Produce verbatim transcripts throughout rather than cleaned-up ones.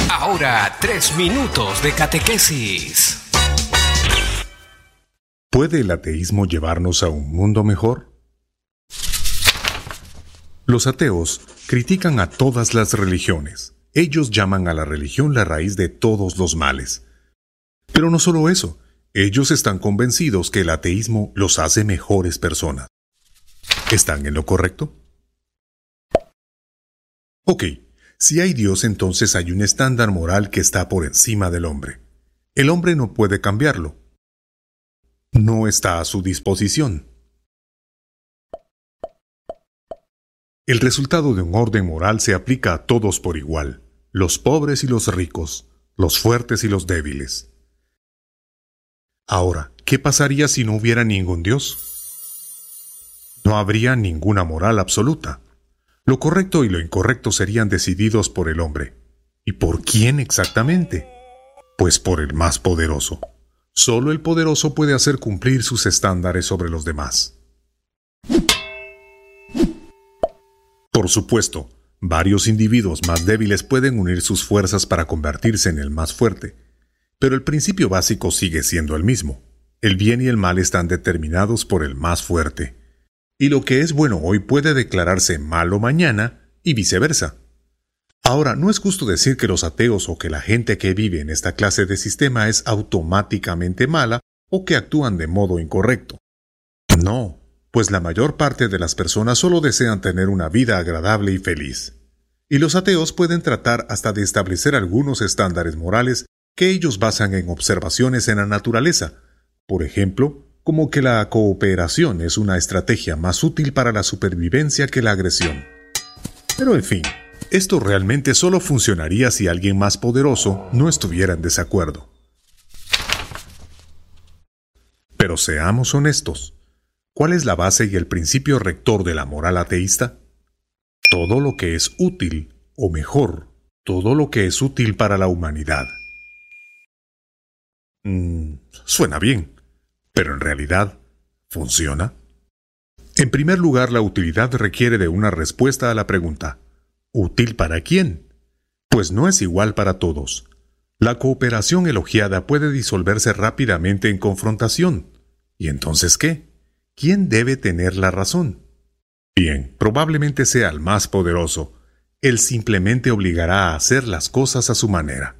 Ahora, tres minutos de catequesis. ¿Puede el ateísmo llevarnos a un mundo mejor? Los ateos critican a todas las religiones. Ellos llaman a la religión la raíz de todos los males. Pero no solo eso, ellos están convencidos que el ateísmo los hace mejores personas. ¿Están en lo correcto? Ok, si hay Dios, entonces hay un estándar moral que está por encima del hombre. El hombre no puede cambiarlo. No está a su disposición. El resultado de un orden moral se aplica a todos por igual, los pobres y los ricos, los fuertes y los débiles. Ahora, ¿qué pasaría si no hubiera ningún Dios? No habría ninguna moral absoluta. Lo correcto y lo incorrecto serían decididos por el hombre. ¿Y por quién exactamente? Pues por el más poderoso. Solo el poderoso puede hacer cumplir sus estándares sobre los demás. Por supuesto, varios individuos más débiles pueden unir sus fuerzas para convertirse en el más fuerte, pero el principio básico sigue siendo el mismo. El bien y el mal están determinados por el más fuerte. Y lo que es bueno hoy puede declararse malo mañana y viceversa. Ahora, no es justo decir que los ateos o que la gente que vive en esta clase de sistema es automáticamente mala o que actúan de modo incorrecto. No, pues la mayor parte de las personas solo desean tener una vida agradable y feliz. Y los ateos pueden tratar hasta de establecer algunos estándares morales que ellos basan en observaciones en la naturaleza. Por ejemplo, como que la cooperación es una estrategia más útil para la supervivencia que la agresión. Pero en fin, esto realmente solo funcionaría si alguien más poderoso no estuviera en desacuerdo. Pero seamos honestos, ¿cuál es la base y el principio rector de la moral ateísta? Todo lo que es útil, o mejor, todo lo que es útil para la humanidad. Mm, suena bien. Pero en realidad, ¿funciona? En primer lugar, la utilidad requiere de una respuesta a la pregunta: ¿útil para quién? Pues no es igual para todos. La cooperación elogiada puede disolverse rápidamente en confrontación. ¿Y entonces qué? ¿Quién debe tener la razón? Bien, probablemente sea el más poderoso. Él simplemente obligará a hacer las cosas a su manera.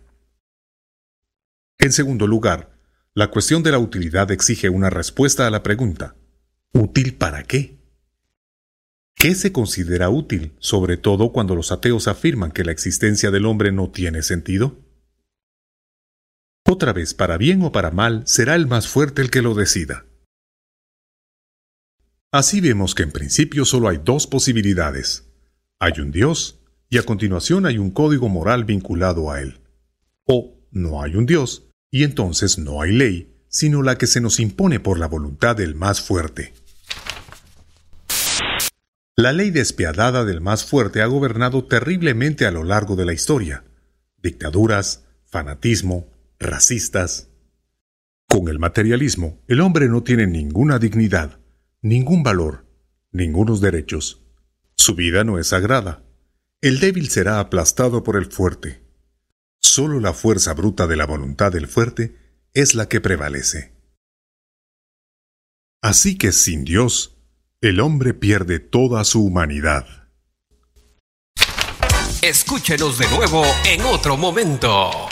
En segundo lugar, la cuestión de la utilidad exige una respuesta a la pregunta: ¿útil para qué? ¿Qué se considera útil, sobre todo cuando los ateos afirman que la existencia del hombre no tiene sentido? Otra vez, para bien o para mal, será el más fuerte el que lo decida. Así vemos que en principio solo hay dos posibilidades. Hay un Dios, y a continuación hay un código moral vinculado a él. O no hay un Dios, y entonces no hay ley, sino la que se nos impone por la voluntad del más fuerte. La ley despiadada del más fuerte ha gobernado terriblemente a lo largo de la historia. Dictaduras, fanatismo, racistas. Con el materialismo, el hombre no tiene ninguna dignidad, ningún valor, ningunos derechos. Su vida no es sagrada. El débil será aplastado por el fuerte. Solo la fuerza bruta de la voluntad del fuerte es la que prevalece. Así que sin Dios, el hombre pierde toda su humanidad. Escúchenos de nuevo en otro momento.